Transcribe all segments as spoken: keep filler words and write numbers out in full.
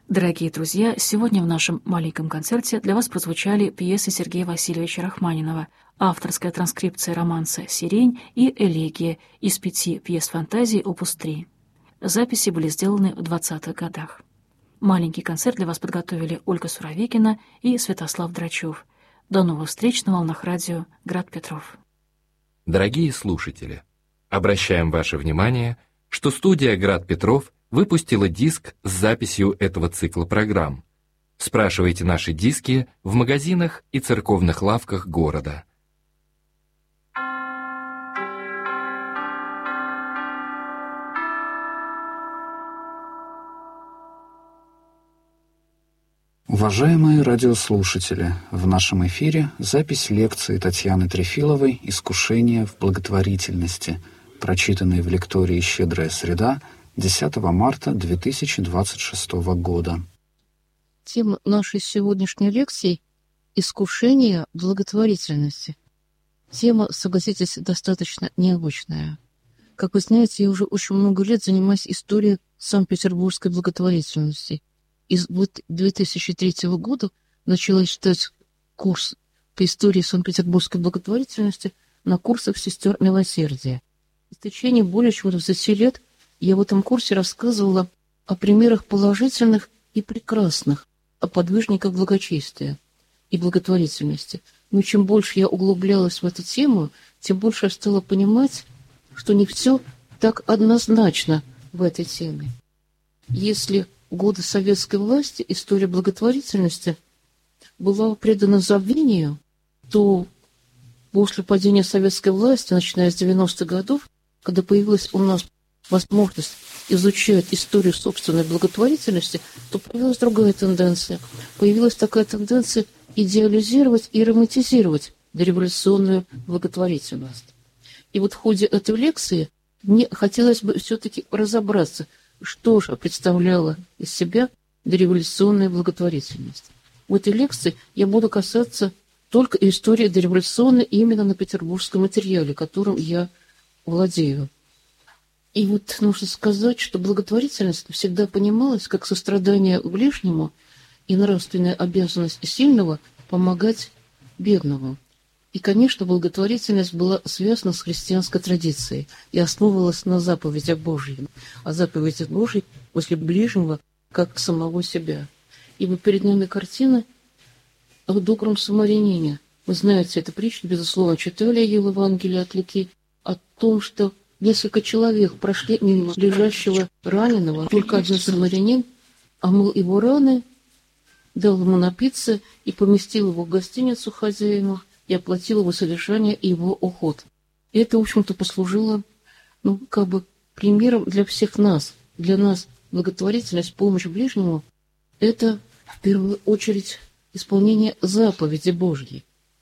Дорогие друзья, сегодня в нашем маленьком концерте для вас прозвучали пьесы Сергея Васильевича Рахманинова, авторская транскрипция романса «Сирень» и «Элегия» из пяти пьес фантазии опус три. Записи были сделаны в двадцатых годах. Маленький концерт для вас подготовили Ольга Суровикина и Святослав Драчев. До новых встреч на волнах радио «Град Петров». Дорогие слушатели, обращаем ваше внимание, что студия «Град Петров» выпустила диск с записью этого цикла программ. Спрашивайте наши диски в магазинах и церковных лавках города. Уважаемые радиослушатели, в нашем эфире запись лекции Татьяны Трефиловой «Искушение в благотворительности», прочитанной в лектории «Щедрая среда» десятого марта две тысячи двадцать шестого года. Тема нашей сегодняшней лекции – «Искушение благотворительности». Тема, согласитесь, достаточно необычная. Как вы знаете, я уже очень много лет занимаюсь историей санкт-петербургской благотворительности. И с две тысячи третьего года начала читать курс по истории санкт-петербургской благотворительности на курсах сестер милосердия. В течение более чем двадцати лет я в этом курсе рассказывала о примерах положительных и прекрасных, о подвижниках благочестия и благотворительности. Но чем больше я углублялась в эту тему, тем больше я стала понимать, что не все так однозначно в этой теме. Если в годы советской власти история благотворительности была предана забвению, то после падения советской власти, начиная с девяностых годов, когда появилась у нас возможность изучать историю собственной благотворительности, то появилась другая тенденция. Появилась такая тенденция идеализировать и романтизировать дореволюционную благотворительность. И вот в ходе этой лекции мне хотелось бы все-таки разобраться, что же представляла из себя дореволюционная благотворительность. В этой лекции я буду касаться только истории дореволюционной именно на петербургском материале, которым я владею. И вот нужно сказать, что благотворительность всегда понималась как сострадание к ближнему и нравственная обязанность сильного помогать бедному. И, конечно, благотворительность была связана с христианской традицией и основывалась на заповедях Божьих, а заповедях Божьих после ближнего как самого себя. И вот перед нами картина о добром самарянине. Вы знаете, эту притчу, безусловно, читали ее в Евангелии от Луки, о том, что несколько человек прошли мимо лежащего раненого, только один самарянин омыл его раны, дал ему напиться и поместил его в гостиницу хозяину, и оплатил его содержание и его уход. И это, в общем-то, послужило, ну, как бы примером для всех нас. Для нас благотворительность, помощь ближнему – это, в первую очередь, исполнение заповеди Божьей.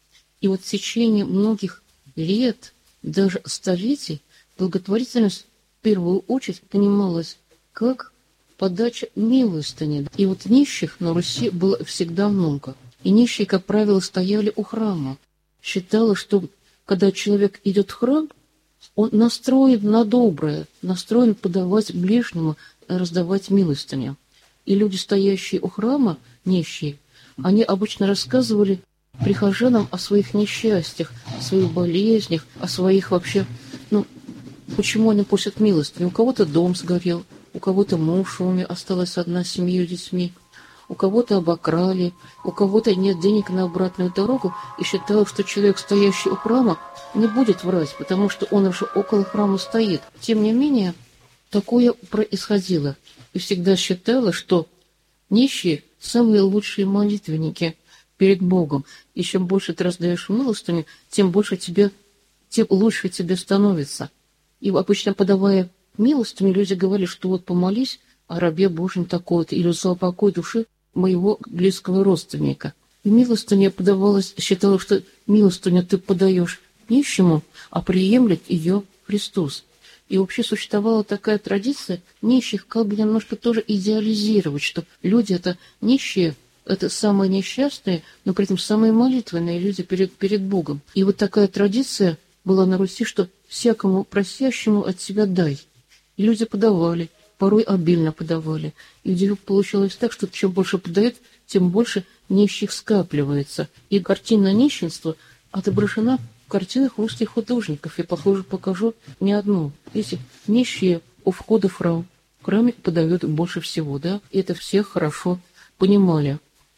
И вот в течение многих лет, даже столетий, благотворительность в первую очередь понималась как подача милостыни. И вот нищих на Руси было всегда много. И нищие, как правило, стояли у храма. Считалось, что когда человек идет в храм, он настроен на доброе, настроен подавать ближнему, раздавать милостыню. И люди, стоящие у храма, нищие, они обычно рассказывали прихожанам о своих несчастьях, о своих болезнях, о своих вообще, ну, почему они просят милостыню. У кого-то дом сгорел, у кого-то муж умер, осталась одна с семьей детьми. У кого-то обокрали, у кого-то нет денег на обратную дорогу, и считал, что человек, стоящий у храма, не будет врать, потому что он уже около храма стоит. Тем не менее, такое происходило. И всегда считала, что нищие – самые лучшие молитвенники перед Богом. И чем больше ты раздаешь милостыню, тем больше тебе, тем лучше тебе становится. И обычно, подавая милостыню, люди говорили, что вот помолись о рабе Божьем такой-то, или за покой души моего близкого родственника. И милостыня подавалась, считала, что милостыню ты подаешь нищему, а приемлет ее Христос. И вообще существовала такая традиция нищих как бы немножко тоже идеализировать, что люди это нищие, это самые несчастные, но при этом самые молитвенные люди перед, перед Богом. И вот такая традиция была на Руси, что всякому просящему от себя дай. И люди подавали, порой обильно подавали. И вдруг получалось так, что чем больше подают, тем больше нищих скапливается. И картина нищенства отображена в картинах русских художников. Я, похоже, покажу не одну. Эти нищие у входа в храм. В храме подают больше всего, да? И это все хорошо понимали.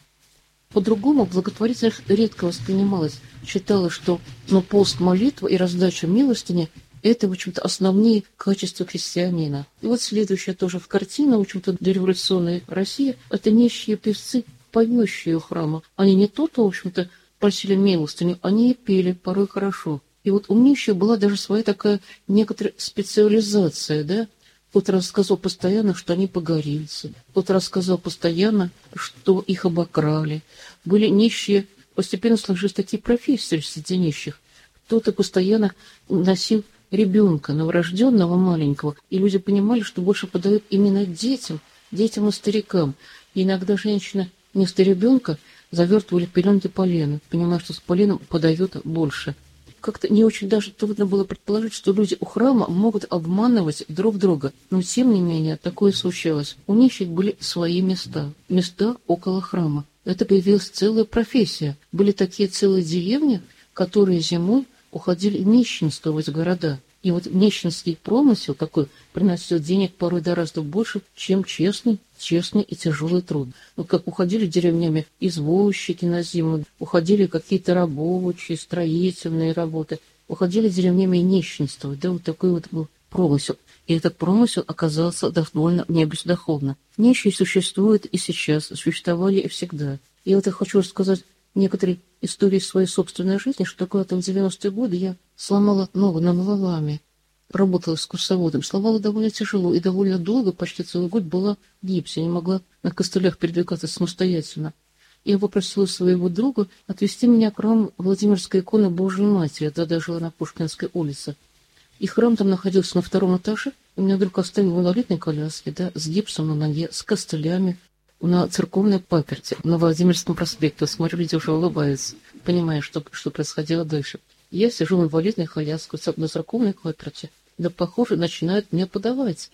По-другому благотворительность редко воспринималась. Считалось, что ну, пост, молитва и раздача милостыни – это, в общем-то, основные качества христианина. И вот следующая тоже картина, в общем-то, дореволюционной России – это нищие певцы, поющие у храма. Они не только, в общем-то, просили милостыню, они и пели порой хорошо. И вот у нищих была даже своя такая некоторая специализация, да? Кто-то рассказал постоянно, что они погорельцы. Кто-то рассказал постоянно, что их обокрали. Были нищие, постепенно сложились такие профессии среди нищих. Кто-то постоянно носил ребенка, новорожденного маленького. И люди понимали, что больше подают именно детям, детям и старикам. И иногда женщина вместо ребенка завертывали пеленки полена, понимая, что с поленом подают больше. Как-то не очень даже трудно было предположить, что люди у храма могут обманывать друг друга. Но, тем не менее, такое случалось. У нищих были свои места. Места около храма. Это появилась целая профессия. Были такие целые деревни, которые зимой уходили нищенствовать в города. И вот нищенский промысел такой приносил денег порой гораздо больше, чем честный, честный и тяжелый труд. Вот как уходили деревнями извозчики на зиму, уходили какие-то рабочие, строительные работы, уходили деревнями нищенствовать. Да, вот такой вот был промысел. И этот промысел оказался довольно небездоходно. Нищие существуют и сейчас, существовали и всегда. И вот я хочу рассказать некоторые истории своей собственной жизни, что когда-то в девяностые годы я сломала ногу на лаваме, работала с курсоводом, сломала довольно тяжело и довольно долго, почти целый год была в гипсе, не могла на костылях передвигаться самостоятельно. Я попросила своего друга отвезти меня к храму Владимирской иконы Божией Матери, я тогда жила на Пушкинской улице. И храм там находился на втором этаже, и меня вдруг оставили в инвалидной коляске, да, с гипсом на ноге, с костылями, на церковной паперти, на Владимирском проспекте. Смотрю, люди уже улыбаются, понимая, что, что происходило дальше. Я сижу в инвалидной коляске на церковной паперти, да, похоже, начинают мне подавать.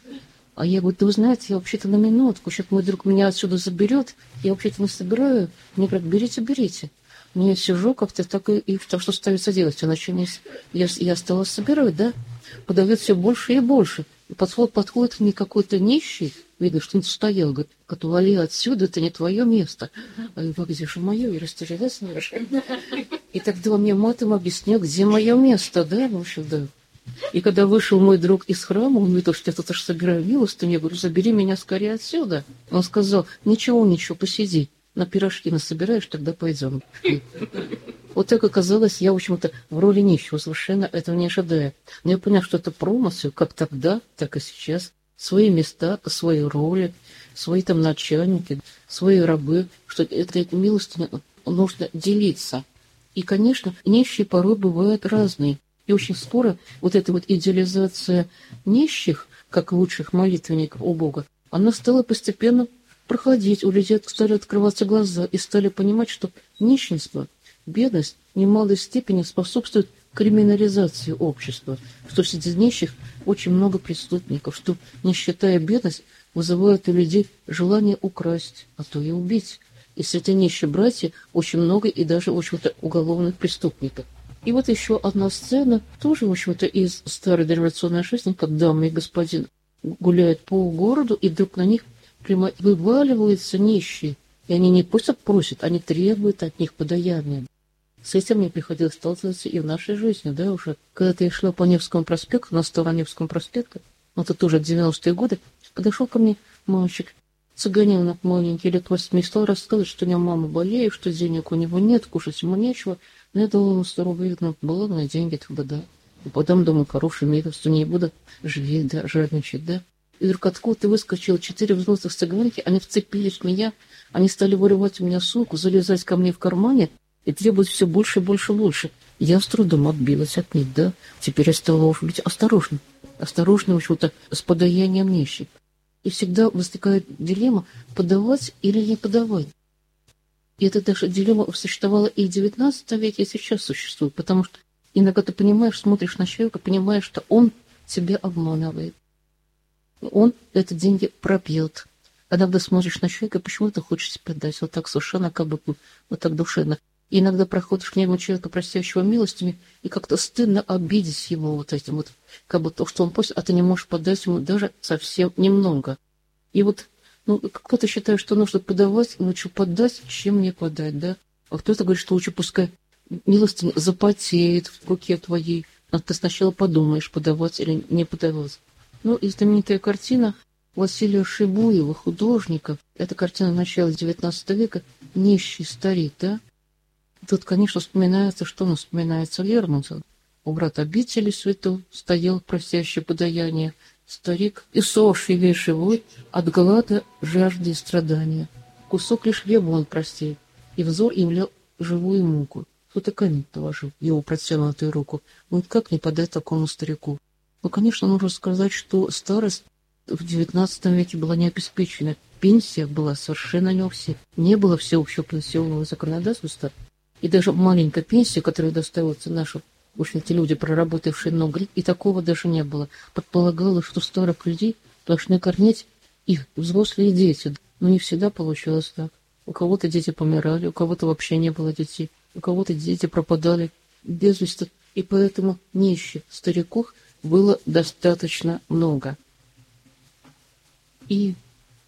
А я говорю, да вы знаете, я вообще-то на минутку, сейчас мой друг меня отсюда заберет, я вообще-то не собираю. Мне говорят, берите, берите. Но я сижу как-то так и, и так что ставится делать. А начали, я, я стала собирать, да, подает все больше и больше. И подход, подходит к мне какой-то нищий, видно, что он стоял, говорит, вали отсюда, это не твое место. А я говорю, где же мое? Я растерялась немножко. И тогда мне матом объяснил, где мое место, да, в общем, да. И когда вышел мой друг из храма, он видел, что я тут аж собираю милостыню, я говорю, забери меня скорее отсюда. Он сказал, ничего, ничего, посиди, на пирожки насобираешь, тогда пойдем. Вот так оказалось, я, в общем-то, в роли нищего, совершенно этого не ожидая. Но я понял, что это промысел, как тогда, так и сейчас. Свои места, свои роли, свои там начальники, свои рабы, что это, это милостыня нужно делиться. И, конечно, нищие порой бывают разные. И очень скоро вот эта вот идеализация нищих, как лучших молитвенников у Бога, она стала постепенно проходить. У людей стали открываться глаза и стали понимать, что нищенство, бедность в немалой степени способствует криминализации общества, что среди нищих очень много преступников, что нищета и бедность вызывают у людей желание украсть, а то и убить. И среди нищих братьев очень много и даже, в общем-то, уголовных преступников. И вот еще одна сцена, тоже, в общем-то, из старой дореволюционной жизни, как дама и господин гуляют по городу, и вдруг на них прямо вываливаются нищие. И они не просто просят, они требуют от них подаяния. С этим мне приходилось сталкиваться и в нашей жизни, да, уже. Когда-то я шла по Невскому проспекту, на стороне Невского проспекта, это тоже девяностые годы, подошел ко мне мальчик, цыганенок маленький, лет восьми, стал рассказывать, что у него мама болеет, что денег у него нет, кушать ему нечего. Но я дала ему сто рублей, ну, было на деньги, тогда да. И потом, думаю, хороший милость, не буду живеть, да, жадничать, да. И вдруг откуда-то выскочило четыре взрослых цыганки, они вцепились в меня, они стали вырывать у меня сумку, залезать ко мне в кармане и требовать все больше и больше и больше. Я с трудом отбилась от них, да. Теперь я стала уже быть осторожной, осторожной, в общем-то, с подаянием нищих. И всегда возникает дилемма, подавать или не подавать. И эта даже дилемма существовала и в девятнадцатом веке, и сейчас существует, потому что иногда ты понимаешь, смотришь на человека, понимаешь, что он тебя обманывает. он эти деньги пропьет. А иногда смотришь на человека, почему-то хочется подать вот так совершенно, как бы вот так душевно. И иногда проходишь мимо человека, просящего милостями, и как-то стыдно обидеть его вот этим вот, как бы то, что он просит, а ты не можешь подать ему даже совсем немного. И вот, ну, кто-то считает, что нужно подавать, лучше подать, чем не подать, да? А кто-то говорит, что лучше пускай милостыня запотеет в руке твоей, а ты сначала подумаешь, подавать или не подавать. Ну, и знаменитая картина Василия Шибуева, художника, эта картина начала девятнадцатого века, «Нищий старик», да? Тут, конечно, вспоминается, что у нас вспоминается Лермонтов. У брата обители святого стоял просящий подаяние старик, иссохший весь живой от глада, жажды и страдания. Кусок лишь хлеба он простил, и взор являл живую муку. Кто-то камень положил в его протянутую руку. Ну, как не подать такому старику? Ну, конечно, нужно сказать, что старость в девятнадцатом веке была не обеспечена. Пенсия была совершенно не у всех. Не было всеобщего пенсионного законодательства. И даже маленькая пенсия, которая достается нашим, в общем, те люди, проработавшие много лет, и такого даже не было. Предполагалось, что старых людей должны кормить их взрослые дети. Но не всегда получалось так. У кого-то дети помирали, у кого-то вообще не было детей, у кого-то дети пропадали без вести. И поэтому нищих стариков было достаточно много. И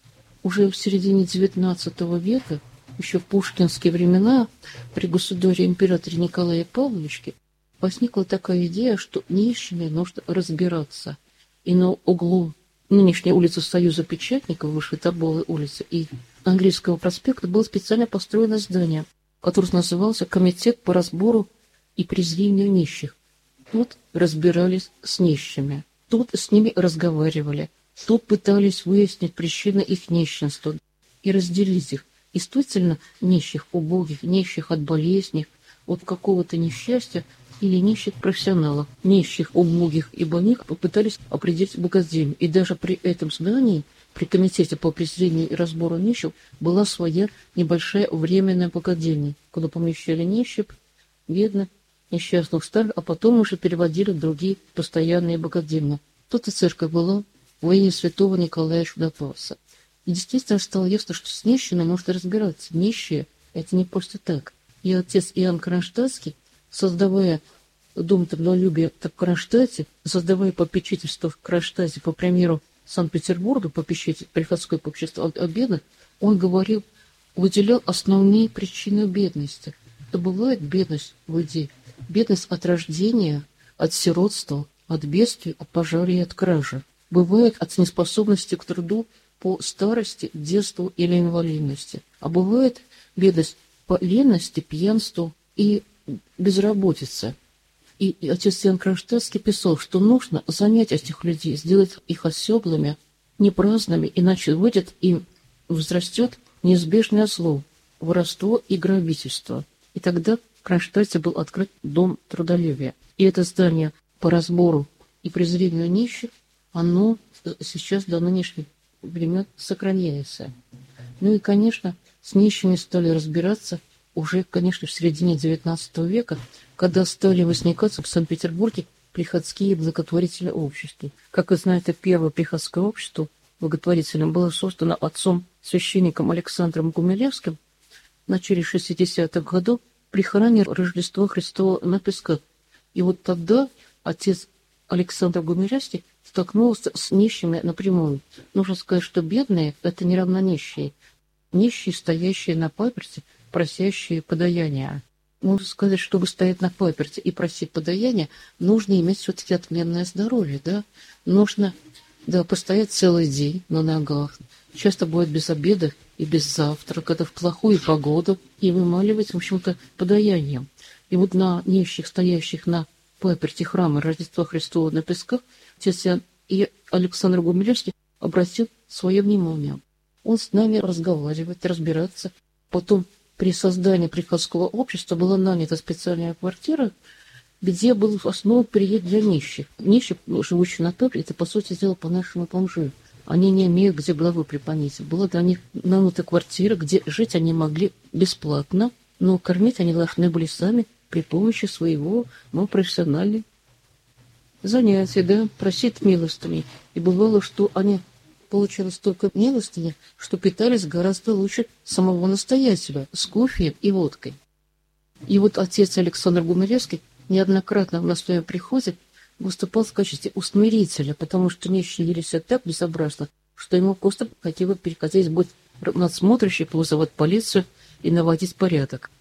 уже в середине девятнадцатого века, еще в пушкинские времена, при государе-императоре Николае Павловиче, возникла такая идея, что нищими нужно разбираться. И на углу нынешней улицы Союза Печатников, выше Торговой улицы, и Английского проспекта было специально построено здание, которое назывался «Комитет по разбору и презрению нищих». Тут разбирались с нищими, тут с ними разговаривали, тут пытались выяснить причины их нищенства и разделить их. Действительно, нищих, убогих, нищих от болезней, от какого-то несчастья или нищих профессионалов, нищих, убогих и больных попытались определить богадельню. И даже при этом здании, при комитете по презрению и разбору нищих, была своя небольшая временная богадельня, куда помещали нищих, бедных, несчастных старых, а потом уже переводили в другие постоянные богадельни. Тут и церковь была во имя святого Николая Чудотворца. И действительно стало ясно, что с нищими можно разбираться. Нищие – это не просто так. И отец Иоанн Кронштадтский, создавая дом трудолюбия в Кронштадте, создавая попечительство в Кронштадте, по примеру Санкт-Петербурга, попечитель приходское общество о бедных, он говорил, выделял основные причины бедности. То бывает бедность в идее, бедность от рождения, от сиротства, от бедствий, от пожара и от кражи. Бывает от неспособности к труду по старости, детству или инвалидности. А бывает бедность по лености, пьянству и безработице. И отец Иоанн Кронштадтский писал, что нужно занять этих людей, сделать их оседлыми, непраздными, иначе выйдет и возрастет неизбежное зло, воровство и грабительство. И тогда в Кронштадте был открыт дом трудолюбия. И это здание по разбору и презрению нищих, оно сейчас до нынешних времен сохраняется. Ну и, конечно, с нищими стали разбираться уже, конечно, в середине девятнадцатого века, когда стали возникать в Санкт-Петербурге приходские благотворительные общества. Как вы знаете, первое приходское общество благотворительное было создано отцом священником Александром Гумилевским в начале шестидесятых годов при храме Рождества Христова на Песках. И вот тогда отец Александр Гумилевский столкнулся с нищими напрямую. Нужно сказать, что бедные – это не равно нищие. Нищие, стоящие на паперти, просящие подаяния. Можно сказать, чтобы стоять на паперти и просить подаяния, нужно иметь все-таки отменное здоровье, да? Нужно, да, постоять целый день на ногах. Часто бывает без обеда и без завтрака, это в плохую погоду, и вымаливать, в общем-то, подаянием. И вот на нищих, стоящих на паперти храма Рождества Христова на Песках, отец и Александр Гумилевский обратил свое внимание. Он с нами разговаривает, разбираться. Потом при создании приходского общества была нанята специальная квартира, где был основан приют для нищих. Нищих, живущих на паперти, это, по сути дела, по-нашему бомжи. Они не имеют где головы припонить. Была для них нанята квартира, где жить они могли бесплатно, но кормить они должны были сами при помощи своего, ну, профессиональной занятия, да, просить милостыни. И бывало, что они получали столько милостыни, что питались гораздо лучше самого настоятеля с кофе и водкой. И вот отец Александр Гумилевский неоднократно на своем приходе выступал в качестве усмирителя, потому что нищие вели себя так безобразно, что ему просто хотелось приказать быть надсмотрящим, вызывать полицию и наводить порядок.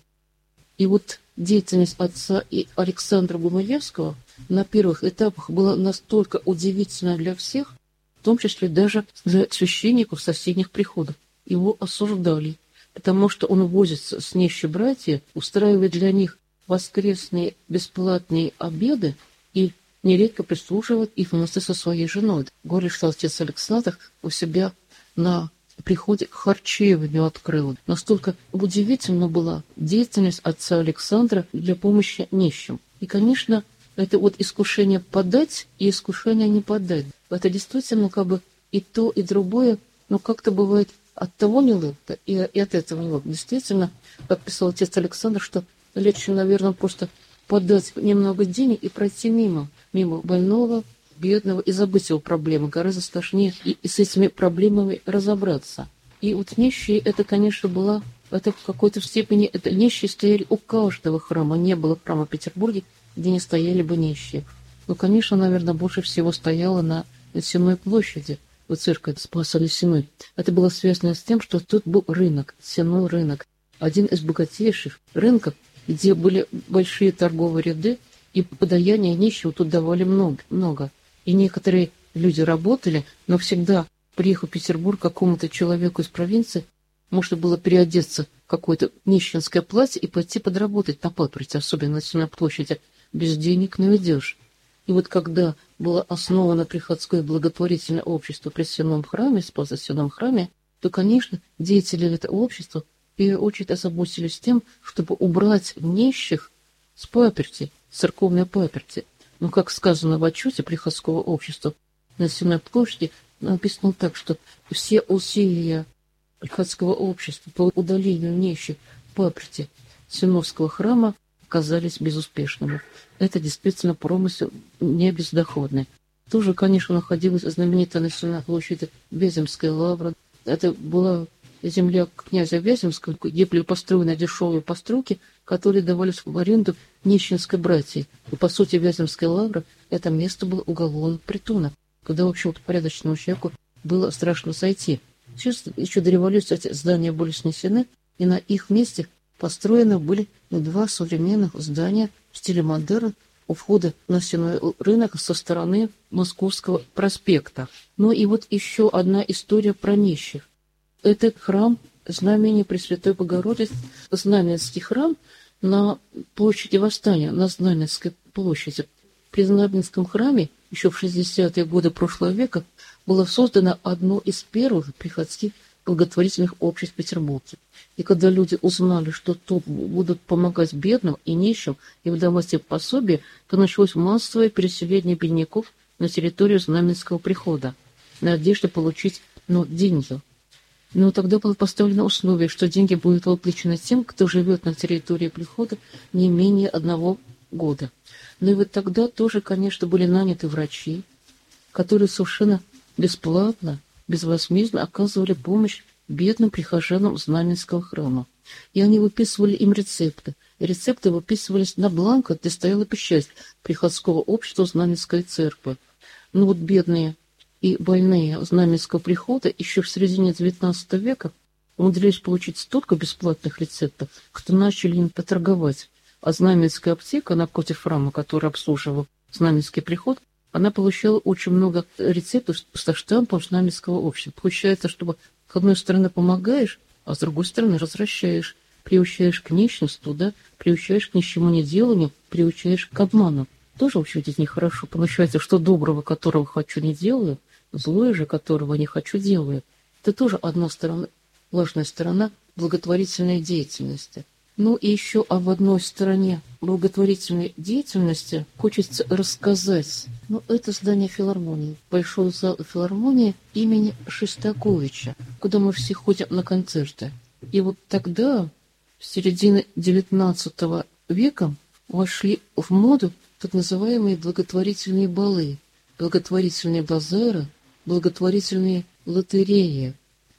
И вот деятельность отца и Александра Гумилевского на первых этапах была настолько удивительна для всех, в том числе даже для священников соседних приходов. Его осуждали, потому что он возится с нищими братьями, устраивает для них воскресные бесплатные обеды и нередко прислуживает их вместе со своей женой. Говорит, что отец Александр у себя на приходе харчевню открыл. Настолько удивительна была деятельность отца Александра для помощи нищим. И, конечно, это вот искушение подать и искушение не подать. Это действительно как бы и то, и другое, но как-то бывает от того неловко и, и от этого неловко. Действительно, как писал отец Александр, что легче, наверное, просто подать немного денег и пройти мимо, мимо больного, бедного, и забыть его проблемы. Гораздо сложнее и, и с этими проблемами разобраться. И вот нищие, это, конечно, была, это в какой-то степени, это нищие стояли у каждого храма. Не было храма в Петербурге, где не стояли бы нищие. Ну, конечно, наверное, больше всего стояло на Сенной площади, у церкви Спаса на Сеной. Это было связано с тем, что тут был рынок, Сенной рынок, один из богатейших рынков, где были большие торговые ряды, и подаяния нищего тут давали много, много. И некоторые люди работали, но всегда, приехав в Петербург, какому-то человеку из провинции, можно было переодеться в какое-то нищенское платье и пойти подработать на папороть, особенно на Сенной площади. Без денег наведешь. И вот когда было основано приходское благотворительное общество при Сенном храме, Спаса Сенном храме, то, конечно, деятели этого общества в первую очередь озаботились тем, чтобы убрать нищих с паперти, с церковной паперти. Но, как сказано в отчете приходского общества на Сенной площади, написано так, что все усилия приходского общества по удалению нищих паперти Сеновского храма оказались безуспешными. Это действительно промысел не бездоходный. Тоже, конечно, находилась знаменитая на Сенной площади Вяземская лавра. Это была земля князя Вяземского, где были построены дешевые постройки, которые давались в аренду нищенской братьей. И, по сути, Вяземская лавра – это место было уголовного притона, когда, в общем, порядочному человеку было страшно сойти. Сейчас, еще до революции, эти здания были снесены, и на их месте построены были два современных здания в стиле модерн у входа на Сенной рынок со стороны Московского проспекта. Ну и вот еще одна история про нищих. Это храм Знамени Пресвятой Богородицы, Знаменский храм на площади Восстания, на Знаменской площади. При Знаменском храме еще в шестидесятые годы прошлого века было создано одно из первых приходских благотворительных обществ в Петербурге. И когда люди узнали, что тут будут помогать бедным и нищим и выдавать им пособие, то началось массовое переселение бедняков на территорию Знаменского прихода в надежде получить ну, деньги. Но тогда было поставлено условие, что деньги будут выплачены тем, кто живет на территории прихода не менее одного года. Ну и вот тогда тоже, конечно, были наняты врачи, которые совершенно бесплатно, безвозмездно оказывали помощь бедным прихожанам Знаменского храма. И они выписывали им рецепты. И рецепты выписывались на бланках, где стояла печать приходского общества Знаменской церкви. Но вот бедные и больные Знаменского прихода еще в середине девятнадцатого века умудрились получить столько бесплатных рецептов, что начали им поторговать. А Знаменская аптека напротив храма, которая обслуживала Знаменский приход, она получала очень много рецептов со штампом Знаменского общества. Получается, что с одной стороны помогаешь, а с другой стороны развращаешь, приучаешь к нищенству, да, приучаешь к ничему не деланию, приучаешь к обману. Тоже учить нехорошо. Получается, что доброго, которого хочу, не делаю, злое же, которого не хочу, делаю. Это тоже одна сторона, важная сторона благотворительной деятельности. Ну и еще об одной стороне благотворительной деятельности хочется рассказать. Ну, это здание филармонии, большой зал филармонии имени Шостаковича, куда мы все ходим на концерты. И вот тогда, в середине девятнадцатого века, вошли в моду так называемые благотворительные балы, благотворительные базары, благотворительные лотереи.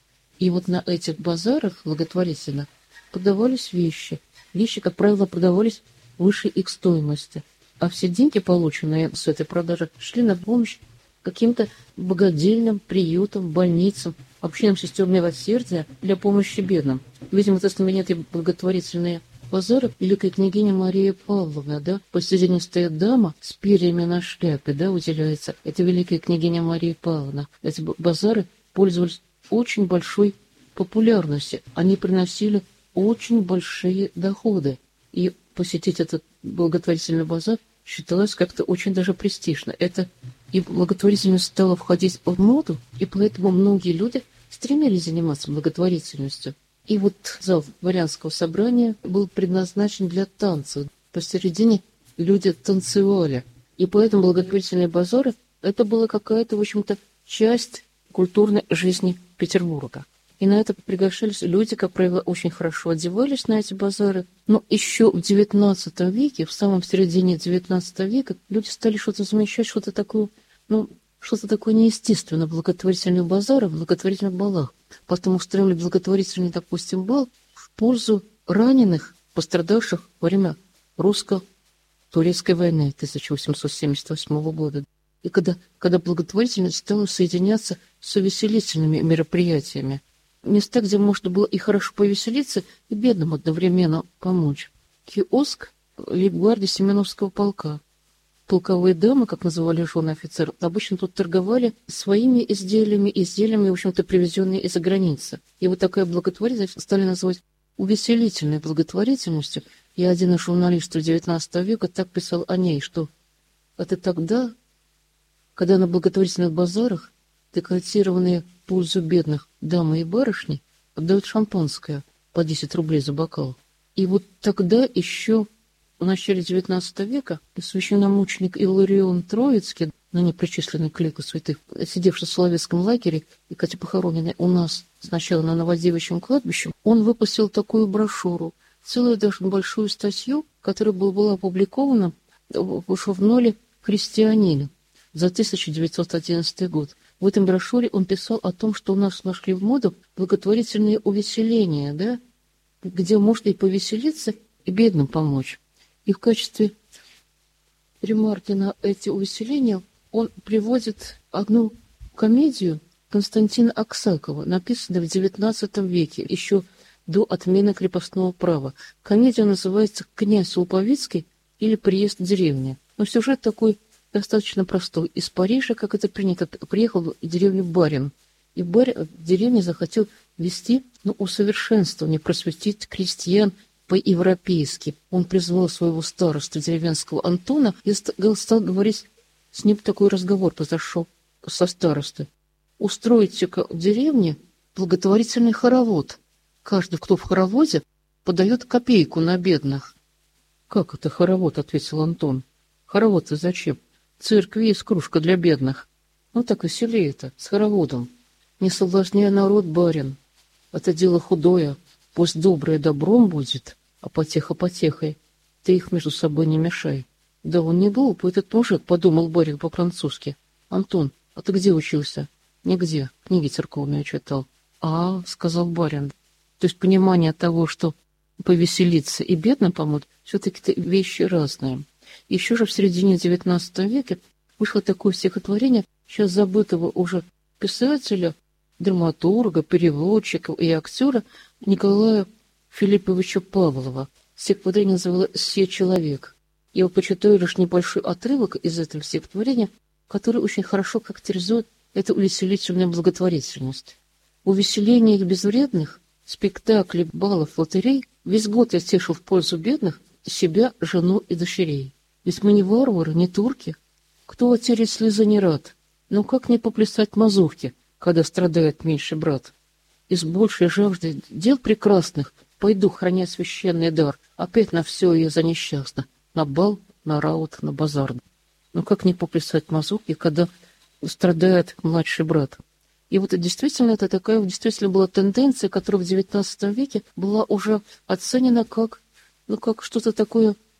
И вот на этих базарах благотворительно продавались вещи. Вещи, как правило, продавались выше их стоимости. А все деньги, полученные с этой продажи, шли на помощь каким-то богадельным приютам, больницам, общинам сестер милосердия для помощи бедным. Видимо, это знаменитые благотворительные базары великой княгини Марии Павловны, да, посередине стоит дама с перьями на шляпе, да, уделяется. Это великая княгиня Мария Павловна. Эти базары пользовались очень большой популярностью. Они приносили очень большие доходы. И посетить этот благотворительный базар считалось как-то очень даже престижно. Это и благотворительность стала входить в моду, и поэтому многие люди стремились заниматься благотворительностью. И вот зал дворянского собрания был предназначен для танцев. Посередине люди танцевали. И поэтому благотворительные базары – это была какая-то, в общем-то, часть культурной жизни Петербурга. И на это приглашались люди, как правило, очень хорошо одевались на эти базары. Но еще в девятнадцатом веке, в самом середине девятнадцатого века, люди стали что-то замечать, что-то такое, ну, что-то такое неестественное в благотворительных базарах, в благотворительных балах. Потом устроили благотворительный, допустим, бал в пользу раненых, пострадавших во время русско-турецкой войны тысяча восемьсот семьдесят восьмого года. И когда, когда благотворительность стала соединяться с увеселительными мероприятиями. Места, где можно было и хорошо повеселиться, и бедным одновременно помочь. Киоск лейб-гвардии Семеновского полка. Полковые дамы, как называли жены офицеров, обычно тут торговали своими изделиями, изделиями, в общем-то, привезенные из-за границы. И вот такая благотворительность стали называть увеселительной благотворительностью. И один из журналистов девятнадцатого века так писал о ней, что это тогда, когда на благотворительных базарах декоратированные в пользу бедных дамы и барышни отдают шампанское по десять рублей за бокал. И вот тогда еще в начале девятнадцатого века священномученик Илларион Троицкий, ныне причисленный к лику святых, сидевший в Соловецком лагере и, хотя похороненный у нас сначала на Новодевичьем кладбище, он выпустил такую брошюру, целую даже большую статью, которая была опубликована в журнале «Христианин» за тысяча девятьсот одиннадцатый год. В этом брошюре он писал о том, что у нас вошли в моду благотворительные увеселения, да, где можно и повеселиться, и бедным помочь. И в качестве ремарки на эти увеселения он приводит одну комедию Константина Аксакова, написанную в девятнадцатом веке, еще до отмены крепостного права. Комедия называется «Князь Луповицкий» или «Приезд в деревню». Но сюжет такой достаточно простой. Из Парижа, как это принято, приехал в деревню барин. И барин в деревне захотел вести, ну, усовершенствование, просветить крестьян по-европейски. Он призвал своего старосту деревенского Антона и стал говорить с ним, такой разговор произошел со старостой. Устроите-ка в деревне благотворительный хоровод. Каждый, кто в хороводе, подает копейку на бедных. Как это хоровод? — ответил Антон. Хоровод-то зачем? В церкви есть кружка для бедных. Ну так веселее-то, с хороводом. Не соблазняй народ, барин. Это дело худое. Пусть доброе добром будет, а потеха потехой. Ты их между собой не мешай. Да он не глупый, этот мужик, — подумал барин по-французски. Антон, а ты где учился? Нигде. Книги церковные читал. А, — сказал барин. То есть понимание того, что повеселиться и бедным помочь, все-таки вещи разные. Еще же в середине девятнадцатого века вышло такое стихотворение, сейчас забытого уже писателя, драматурга, переводчика и актера Николая Филипповича Павлова. Стихотворение называлось «Се человек». Я вот почитаю лишь небольшой отрывок из этого стихотворения, который очень хорошо характеризует эту увеселительную благотворительность. Увеселение их безвредных, спектаклей, балов, лотерей весь год я тешил в пользу бедных себя, жену и дочерей. Ведь мы не варвары, не турки. Кто отереть слезы не рад? Но как не поплясать мазурки, когда страдает меньший брат? Из большей жажды дел прекрасных пойду, храня священный дар, опять на все я за несчастно, на бал, на раут, на базар. Но как не поплясать мазурки, когда страдает младший брат? И вот действительно, это такая действительно была тенденция, которая в девятнадцатом веке была уже оценена как, ну, как что-то такое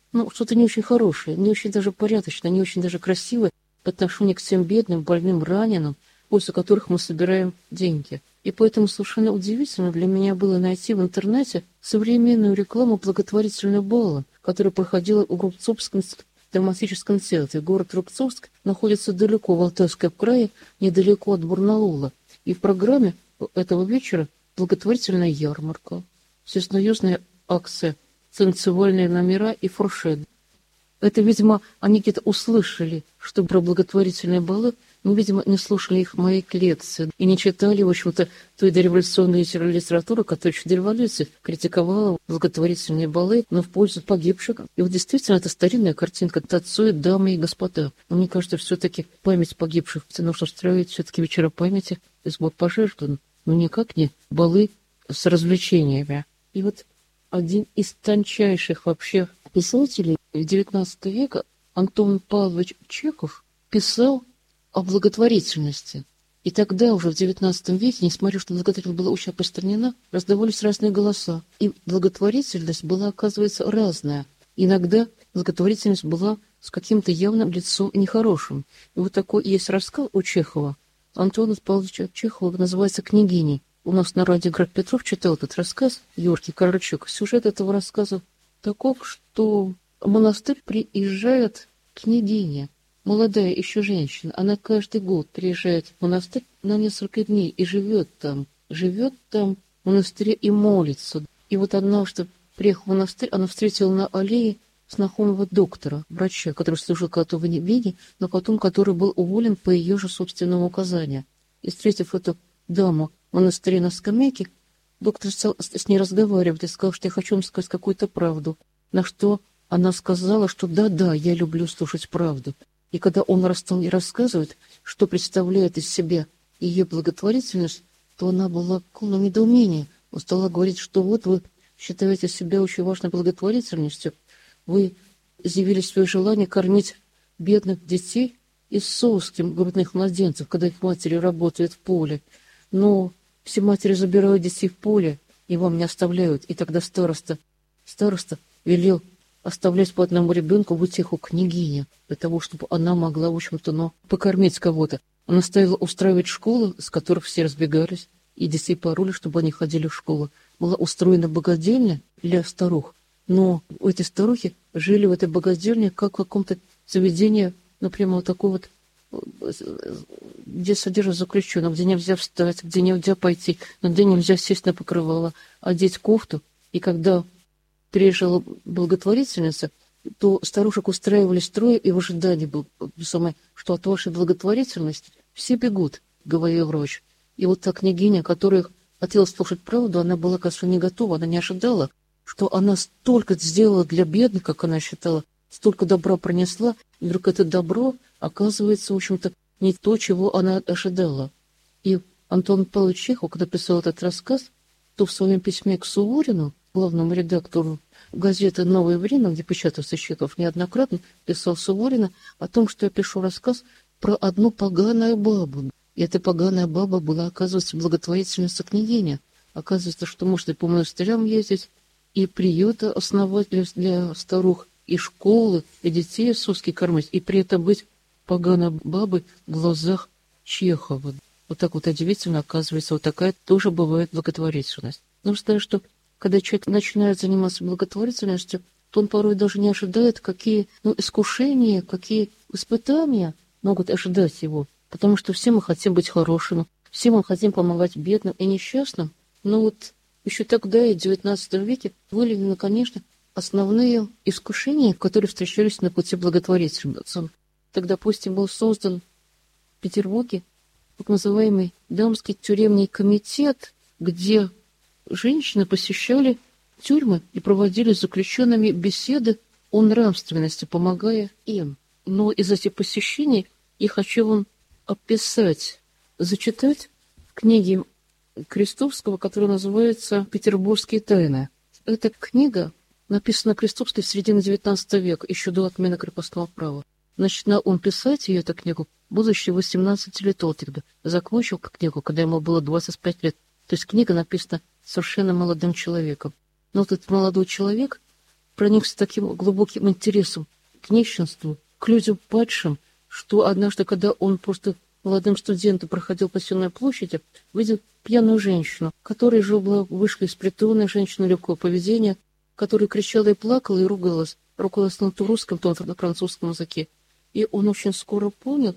ну, что-то не очень хорошее, не очень даже порядочное, не очень даже красивое по отношению к тем бедным, больным, раненым, после которых мы собираем деньги. И поэтому совершенно удивительно для меня было найти в интернете современную рекламу благотворительного бала, которая проходила в Рубцовском драматическом театре. Город Рубцовск находится далеко в Алтайском крае, недалеко от Барнаула. И в программе этого вечера благотворительная ярмарка, всесоюзная акция, танцевальные номера и фуршет. Это, видимо, они где-то услышали, что про благотворительные балы, но, видимо, не слушали их мои лекции и не читали, в общем-то, той дореволюционной литературы, которая еще до революции критиковала благотворительные балы, но в пользу погибших. И вот действительно, это старинная картинка «Танцуют дамы и господа». Но мне кажется, все-таки память погибших нужно строить все-таки вечера памяти из пожертвован, но никак не балы с развлечениями. И вот один из тончайших вообще писателей девятнадцатого века, Антон Павлович Чехов, писал о благотворительности. И тогда, уже в девятнадцатом веке, несмотря что благотворительность была очень распространена, раздавались разные голоса. И благотворительность была, оказывается, разная. Иногда благотворительность была с каким-то явным лицом нехорошим. И вот такой есть рассказ у Чехова. Антона Павловича Чехова называется «Княгиней». У нас на радио Град Петров читал этот рассказ Георгий Корольчук. Сюжет этого рассказа таков, что в монастырь приезжает княгиня, молодая еще женщина. Она каждый год приезжает в монастырь на несколько дней и живет там. Живет там в монастыре и молится. И вот однажды, приехав в монастырь, она встретила на аллее знакомого доктора, врача, который служил когда-то в Вене, но потом который был уволен по ее же собственному указанию. И, встретив эту даму в монастыре на скамейке, доктор стал с ней разговаривать и сказал, что я хочу вам сказать какую-то правду. На что она сказала, что да-да, я люблю слушать правду. И когда он стал ей рассказывать, что представляет из себя ее благотворительность, то она была в полном недоумении. Он стала говорить, что вот вы считаете себя очень важной благотворительностью, вы изъявили свое желание кормить бедных детей из соуским грудных младенцев, когда их матери работают в поле. Но все матери забирают детей в поле и вам не оставляют. И тогда староста, староста велел оставлять по одному ребенку в утеху княгине, для того, чтобы она могла, в общем-то, ну, покормить кого-то. Она стала устраивать школы, с которых все разбегались, и детей пороли, чтобы они ходили в школу. Была устроена богадельня для старух, но эти старухи жили в этой богадельне как в каком-то заведении, ну, прямо вот такой вот, где содержат заключенных, где нельзя встать, где нельзя пойти, но где нельзя сесть на покрывало, одеть кофту. И когда приезжала благотворительница, то старушек устраивали строя, и в ожидании был, что от вашей благотворительности все бегут, говорил врач. И вот та княгиня, которая хотела слушать правду, она была, конечно, не готова, она не ожидала, что она столько сделала для бедных, как она считала, столько добра пронесла, и вдруг это добро оказывается, в общем-то, не то, чего она ожидала. И Антон Павлович Чехов, когда писал этот рассказ, то в своем письме к Суворину, главному редактору газеты «Новое время», где печатался Чехов, неоднократно писал Суворина о том, что я пишу рассказ про одну поганую бабу. И эта поганая баба была, оказывается, благотворительница княгиня. Оказывается, что можно и по монастырям ездить, и приюты основать для, для старух, и школы, и детей иисусских кормить, и при этом быть поганой бабой в глазах Чехова. Вот так вот удивительно, оказывается, вот такая тоже бывает благотворительность. Нужно сказать, что когда человек начинает заниматься благотворительностью, то он порой даже не ожидает, какие ну, искушения, какие испытания могут ожидать его. Потому что все мы хотим быть хорошими, все мы хотим помогать бедным и несчастным. Но вот еще тогда, и в девятнадцатом веке, были, конечно, основные искушения, которые встречались на пути благотворительности. Тогда, допустим, был создан в Петербурге так называемый дамский тюремный комитет, где женщины посещали тюрьмы и проводили с заключенными беседы о нравственности, помогая им. Но из этих посещений я хочу вам описать, зачитать в книге Крестовского, которая называется «Петербургские тайны». Эта книга написана Крестовской в середине девятнадцатого века, еще до отмены крепостного права. Начинал он писать ее, эту книгу, будучи восемнадцати лет от роду. Закончил книгу, когда ему было двадцать пять лет. То есть книга написана совершенно молодым человеком. Но этот молодой человек проникся таким глубоким интересом к нищенству, к людям падшим, что однажды, когда он просто молодым студентом проходил по Сенной площади, видел пьяную женщину, которая же была, вышла из притона, женщина легкого поведения, которая кричала и плакала, и ругалась, ругалась на русском, то на французском языке. И он очень скоро понял,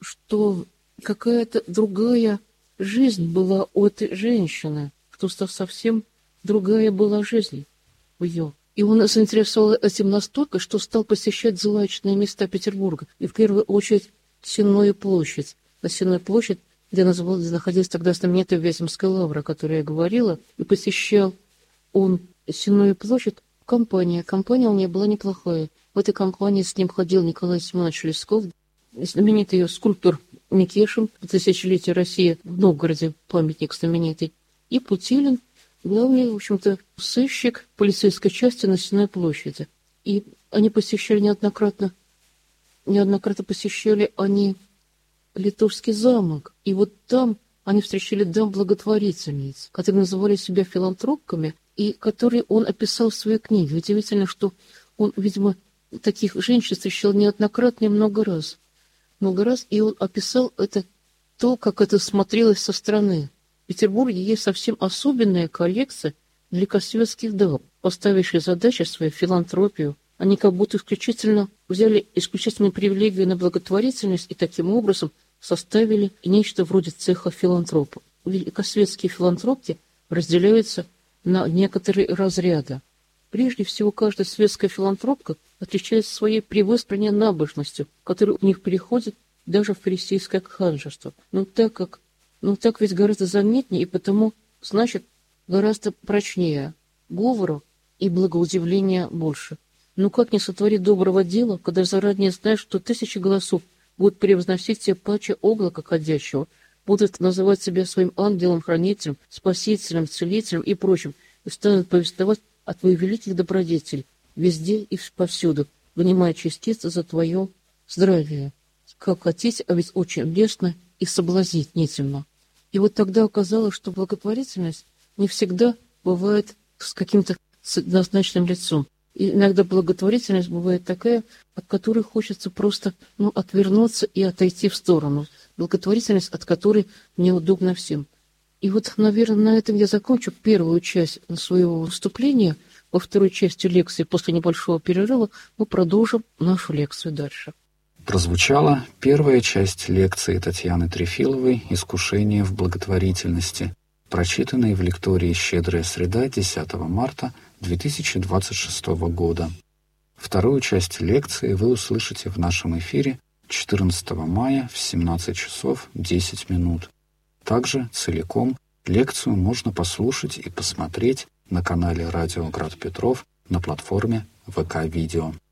что какая-то другая жизнь была у этой женщины, что совсем другая была жизнь у ее. И он заинтересовал этим настолько, что стал посещать злачные места Петербурга. И в первую очередь Сенную площадь. На Сенную площадь, где, называлась, где находилась тогда знаменитая Вяземская лавра, о которой я говорила, и посещал он Сенную площадь в компании. Компания у нее была неплохая. В этой компании с ним ходил Николай Семенович Лесков, знаменитый ее скульптор Микешин, тысячелетие России в Новгороде, памятник знаменитый, и Путилин, главный, в общем-то, сыщик полицейской части на Сенной площади. И они посещали неоднократно, неоднократно посещали они Литовский замок. И вот там они встречали дам-благотворительниц, которые называли себя филантропками, и которые он описал в своей книге. Удивительно, что он, видимо, таких женщин встречал неоднократно и много раз. Много раз, и он описал это, то, как это смотрелось со стороны. В Петербурге есть совсем особенная коллекция великосветских дам, поставившие задачей свою филантропию. Они как будто исключительно взяли исключительную привилегию на благотворительность и таким образом составили нечто вроде цеха филантропов. Великосветские филантропки разделяются на некоторые разряды. Прежде всего, каждая светская филантропка отличается своей привыстренней набожностью, которая у них переходит даже в фарисейское ханжество. Но так как, но так ведь гораздо заметнее и потому, значит, гораздо прочнее говору и благоудивления больше. Ну как не сотворить доброго дела, когда заранее знаешь, что тысячи голосов будут превозносить тебя паче облака ходящего, будут называть себя своим ангелом, хранителем, спасителем, целителем и прочим, и станут повествовать о твоих великих добродетелей везде и повсюду, вынимая частицы за твое здравие. Как хотите, а ведь очень лестно и соблазнительно. И вот тогда оказалось, что благотворительность не всегда бывает с каким-то однозначным лицом. И иногда благотворительность бывает такая, от которой хочется просто ну, отвернуться и отойти в сторону. Благотворительность, от которой неудобно всем. И вот, наверное, на этом я закончу первую часть своего выступления. Во второй части лекции, после небольшого перерыва, мы продолжим нашу лекцию дальше. Прозвучала первая часть лекции Татьяны Трефиловой «Искушение в благотворительности», прочитанной в лектории «Щедрая среда» десятого марта две тысячи двадцать шестого года. Вторую часть лекции вы услышите в нашем эфире четырнадцатого мая в семнадцать часов десять минут. Также целиком лекцию можно послушать и посмотреть на канале «Радио Град Петров» на платформе вэ ка Видео.